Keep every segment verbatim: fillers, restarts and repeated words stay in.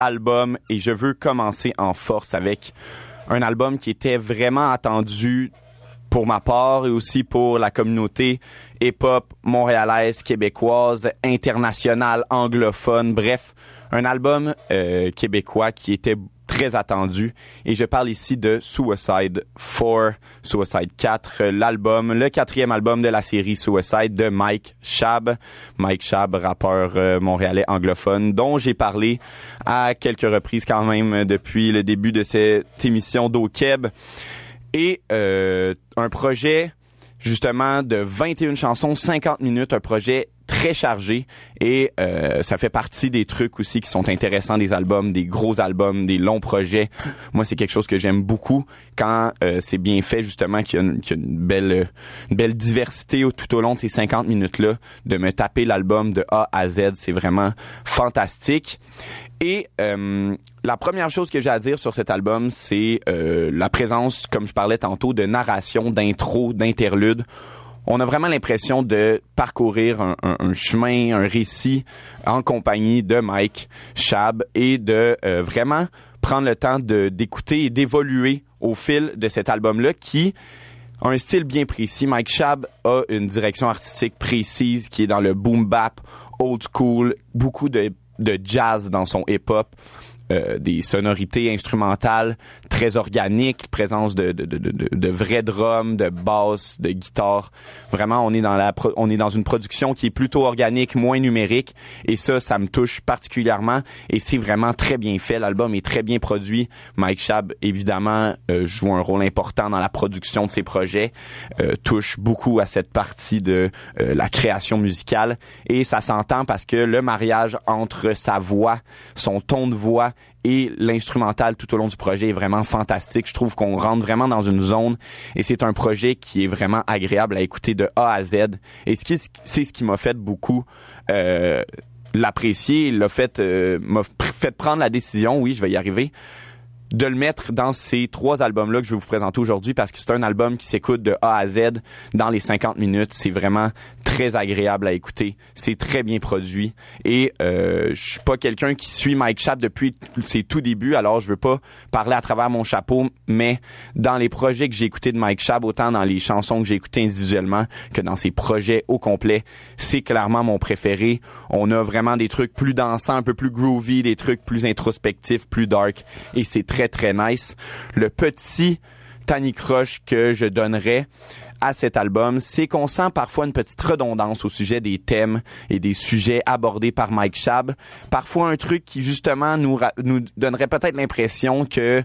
album et je veux commencer en force avec un album qui était vraiment attendu pour ma part et aussi pour la communauté hip-hop montréalaise, québécoise, internationale, anglophone, bref, un album euh, québécois qui était très attendu et je parle ici de Suicide quatre, Suicide quatre, l'album, le quatrième album de la série Suicide de Mike Schaab. Mike Schaab, rappeur euh, montréalais anglophone dont j'ai parlé à quelques reprises quand même depuis le début de cette émission d'O-Keb. Et euh, un projet justement de vingt et une chansons, cinquante minutes, un projet très chargé et euh, ça fait partie des trucs aussi qui sont intéressants des albums, des gros albums, des longs projets. Moi, c'est quelque chose que j'aime beaucoup quand euh, c'est bien fait justement, qu'il y a une, qu'il y a une belle une belle diversité tout au long de ces cinquante minutes-là, de me taper l'album de A à Z, c'est vraiment fantastique. Et euh, la première chose que j'ai à dire sur cet album, c'est euh, la présence, comme je parlais tantôt, de narration, d'intro, d'interlude. On a vraiment l'impression de parcourir un, un, un chemin, un récit en compagnie de Mike Schaab et de euh, vraiment prendre le temps de d'écouter et d'évoluer au fil de cet album-là qui a un style bien précis. Mike Schaab a une direction artistique précise qui est dans le boom bap, old school, beaucoup de, de jazz dans son hip-hop. Euh, des sonorités instrumentales très organiques, présence de de de de, de vrais drums, de basses, de guitares. Vraiment, on est dans la pro- on est dans une production qui est plutôt organique, moins numérique, et ça, ça me touche particulièrement. Et c'est vraiment très bien fait. L'album est très bien produit. Mike Schaab, évidemment, euh, joue un rôle important dans la production de ses projets, euh, touche beaucoup à cette partie de euh, la création musicale, et ça s'entend parce que le mariage entre sa voix, son ton de voix et l'instrumental tout au long du projet est vraiment fantastique. Je trouve qu'on rentre vraiment dans une zone et c'est un projet qui est vraiment agréable à écouter de A à Z. Et ce qui, c'est ce qui m'a fait beaucoup euh, l'apprécier, l'a fait, euh, m'a fait prendre la décision, oui, je vais y arriver, de le mettre dans ces trois albums-là que je vais vous présenter aujourd'hui parce que c'est un album qui s'écoute de A à Z dans les cinquante minutes. C'est vraiment très agréable à écouter. C'est très bien produit. Et euh, je suis pas quelqu'un qui suit Mike Schaab depuis ses tout débuts, alors je veux pas parler à travers mon chapeau, mais dans les projets que j'ai écoutés de Mike Schaab, autant dans les chansons que j'ai écoutées individuellement que dans ses projets au complet, c'est clairement mon préféré. On a vraiment des trucs plus dansants, un peu plus groovy, des trucs plus introspectifs, plus dark, et c'est très très nice. Le petit tanicroche que je donnerais à cet album, c'est qu'on sent parfois une petite redondance au sujet des thèmes et des sujets abordés par Mike Schaab. Parfois un truc qui justement nous ra- nous donnerait peut-être l'impression que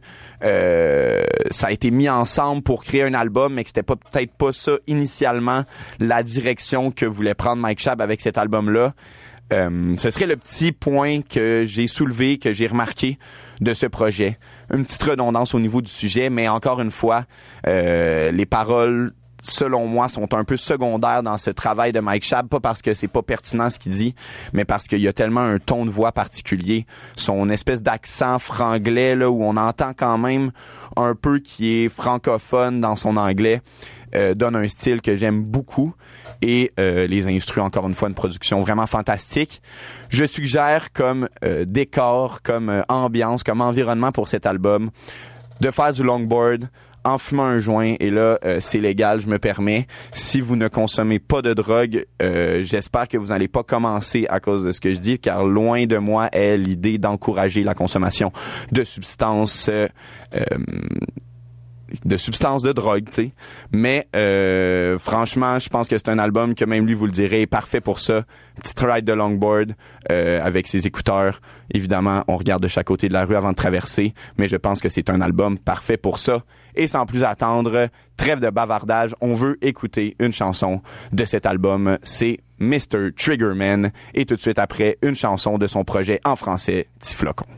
euh, ça a été mis ensemble pour créer un album, mais que c'était pas peut-être pas ça initialement la direction que voulait prendre Mike Schaab avec cet album-là. Euh, ce serait le petit point que j'ai soulevé, que j'ai remarqué de ce projet. Une petite redondance au niveau du sujet, mais encore une fois, euh, les paroles, selon moi, sont un peu secondaires dans ce travail de Mike Schaab, pas parce que c'est pas pertinent ce qu'il dit, mais parce qu'il y a tellement un ton de voix particulier, son espèce d'accent franglais là où on entend quand même un peu qui est francophone dans son anglais, euh, donne un style que j'aime beaucoup. Et euh, les instrus, encore une fois, une production vraiment fantastique. Je suggère comme euh, décor, comme euh, ambiance, comme environnement pour cet album, de faire du longboard en fumant un joint, et là, euh, c'est légal, je me permets. Si vous ne consommez pas de drogue, euh, j'espère que vous n'allez pas commencer à cause de ce que je dis, car loin de moi est l'idée d'encourager la consommation de substances... Euh, euh, de substances de drogue, tu sais. Mais euh, franchement, je pense que c'est un album que même lui vous le direz est parfait pour ça. Petite ride de longboard euh, avec ses écouteurs. Évidemment, on regarde de chaque côté de la rue avant de traverser, mais je pense que c'est un album parfait pour ça. Et sans plus attendre, trêve de bavardage, on veut écouter une chanson de cet album. C'est mister Triggerman. Et tout de suite après, une chanson de son projet en français, Tiflocon.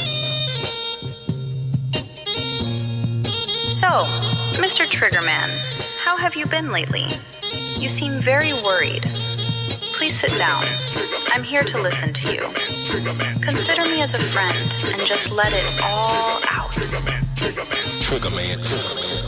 So, mister Triggerman, how have you been lately? You seem very worried. Please sit down. I'm here to listen to you. Consider me as a friend and just let it all out. Triggerman.